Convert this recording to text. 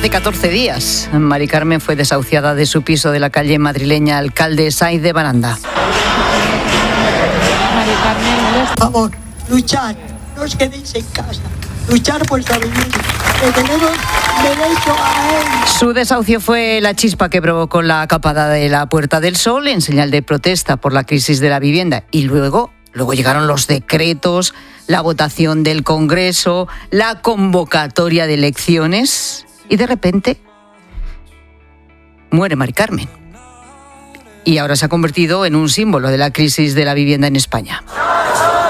Hace 14 días, Mari Carmen fue desahuciada de su piso de la calle madrileña Alcalde Sáenz de Baranda. Mari Carmen, por favor, luchar, no os quedéis en casa, luchar por la vivienda, que tenemos derecho a él. Su desahucio fue la chispa que provocó la acapada de la Puerta del Sol en señal de protesta por la crisis de la vivienda. Y luego llegaron los decretos, la votación del Congreso, la convocatoria de elecciones y de repente muere Mari Carmen. Y ahora se ha convertido en un símbolo de la crisis de la vivienda en España.